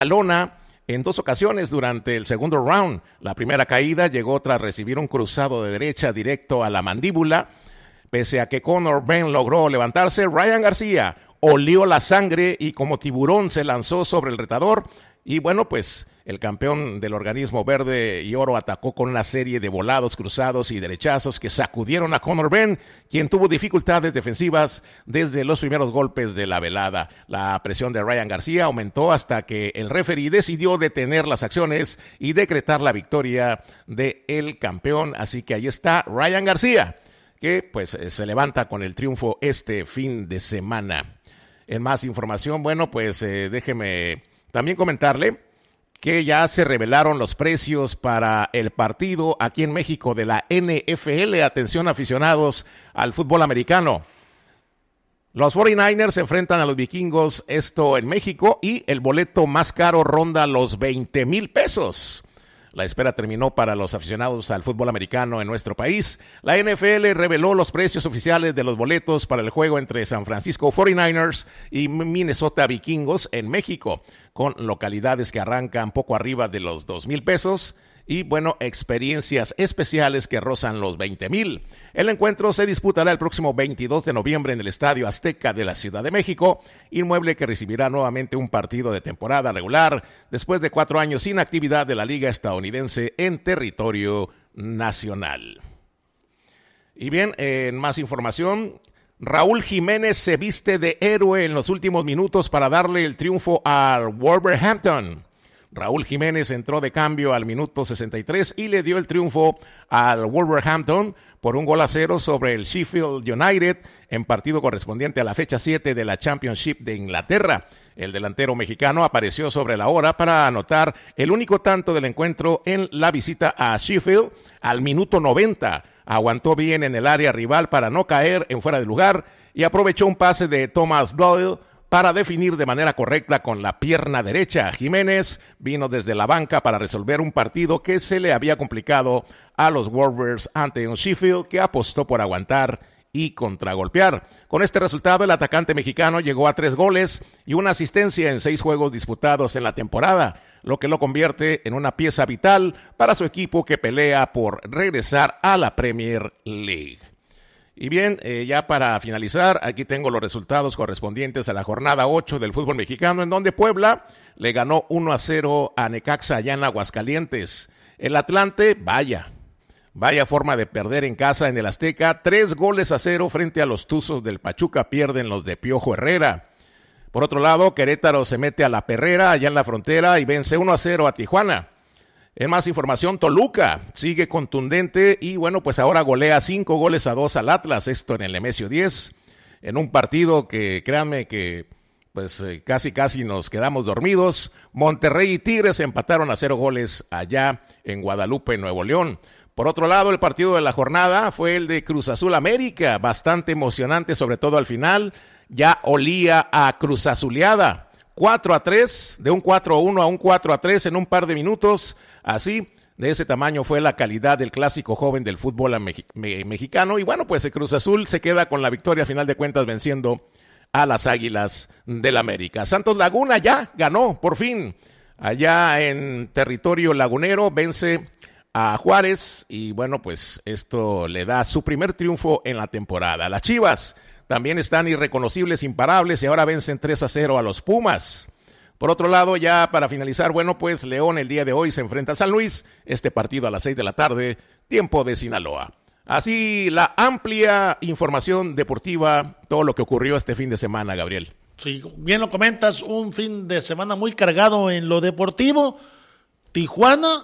lona en 2 ocasiones durante el segundo round. La primera caída llegó tras recibir un cruzado de derecha directo a la mandíbula. Pese a que Conor Benn logró levantarse, Ryan García olió la sangre y como tiburón se lanzó sobre el retador. Y bueno, pues el campeón del organismo verde y oro atacó con una serie de volados, cruzados y derechazos que sacudieron a Conor Benn, quien tuvo dificultades defensivas desde los primeros golpes de la velada. La presión de Ryan García aumentó hasta que el referee decidió detener las acciones y decretar la victoria del campeón. Así que ahí está Ryan García, que pues se levanta con el triunfo este fin de semana. En más información, bueno, pues déjeme también comentarle que ya se revelaron los precios para el partido aquí en México de la NFL. Atención, aficionados al fútbol americano. Los 49ers se enfrentan a los vikingos, esto en México, y el boleto más caro ronda los 20,000 pesos. La espera terminó para los aficionados al fútbol americano en nuestro país. La NFL reveló los precios oficiales de los boletos para el juego entre San Francisco 49ers y Minnesota Vikingos en México, con localidades que arrancan poco arriba de los 2,000 pesos y, bueno, experiencias especiales que rozan los 20,000. El encuentro se disputará el próximo 22 de noviembre en el Estadio Azteca de la Ciudad de México, inmueble que recibirá nuevamente un partido de temporada regular después de 4 años sin actividad de la Liga Estadounidense en territorio nacional. Y bien, en más información, Raúl Jiménez se viste de héroe en los últimos minutos para darle el triunfo al Wolverhampton. Raúl Jiménez entró de cambio al minuto 63 y le dio el triunfo al Wolverhampton por 1-0 sobre el Sheffield United en partido correspondiente a la fecha 7 de la Championship de Inglaterra. El delantero mexicano apareció sobre la hora para anotar el único tanto del encuentro en la visita a Sheffield al minuto 90. Aguantó bien en el área rival para no caer en fuera de lugar y aprovechó un pase de Thomas Doyle para definir de manera correcta con la pierna derecha. Jiménez vino desde la banca para resolver un partido que se le había complicado a los Wolves ante un Sheffield que apostó por aguantar y contragolpear. Con este resultado, el atacante mexicano llegó a 3 goles y una asistencia en 6 juegos disputados en la temporada, lo que lo convierte en una pieza vital para su equipo que pelea por regresar a la Premier League. Y bien, ya para finalizar, aquí tengo los resultados correspondientes a la jornada 8 del fútbol mexicano, en donde Puebla le ganó 1-0 a Necaxa allá en Aguascalientes. El Atlante, vaya forma de perder en casa en el Azteca, 3-0 frente a los Tuzos del Pachuca, pierden los de Piojo Herrera. Por otro lado, Querétaro se mete a la Perrera allá en la frontera y vence 1-0 a Tijuana. En más información, Toluca sigue contundente y bueno, pues ahora golea 5-2 al Atlas, esto en el Nemesio 10, en un partido que créanme que pues casi nos quedamos dormidos. Monterrey y Tigres empataron a 0 goles allá en Guadalupe, Nuevo León. Por otro lado, el partido de la jornada fue el de Cruz Azul América, bastante emocionante, sobre todo al final, ya olía a Cruz Azuleada. 4-3, de un 4-1 a un 4-3 en un par de minutos. Así, de ese tamaño fue la calidad del clásico joven del fútbol mexicano. Y bueno, pues el Cruz Azul se queda con la victoria a final de cuentas venciendo a las Águilas del América. Santos Laguna ya ganó, por fin. Allá en territorio lagunero vence a Juárez y bueno, pues esto le da su primer triunfo en la temporada. Las Chivas también están irreconocibles, imparables y ahora vencen 3-0 a los Pumas. Por otro lado, ya para finalizar, bueno, pues León el día de hoy se enfrenta a San Luis, este partido a las 6 de la tarde, tiempo de Sinaloa. Así la amplia información deportiva, todo lo que ocurrió este fin de semana, Gabriel. Sí, bien lo comentas, un fin de semana muy cargado en lo deportivo. Tijuana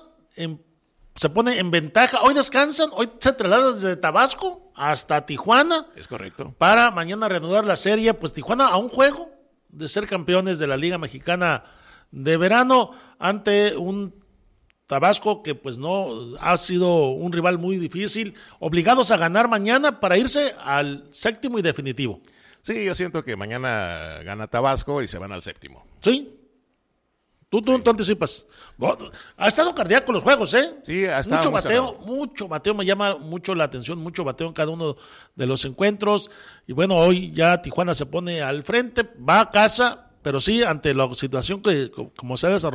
se pone en ventaja, hoy descansan, hoy se traslada desde Tabasco hasta Tijuana. Es correcto. Para mañana reanudar la serie, pues Tijuana a un juego de ser campeones de la Liga Mexicana de Verano ante un Tabasco que pues no ha sido un rival muy difícil, obligados a ganar mañana para irse al séptimo y definitivo. Sí, yo siento que mañana gana Tabasco y se van al séptimo. Sí. Tú anticipas. Bueno, ha estado cardíaco los juegos, ¿eh? Sí, ha estado mucho bateo, me llama mucho la atención, mucho bateo en cada uno de los encuentros. Y bueno, hoy ya Tijuana se pone al frente, va a casa, pero sí, ante la situación que como se ha desarrollado